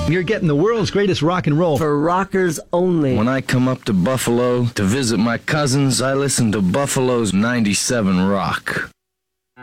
You're getting the world's greatest rock and roll. For rockers only. When I come up to Buffalo to visit my cousins, I listen to Buffalo's 97 Rock.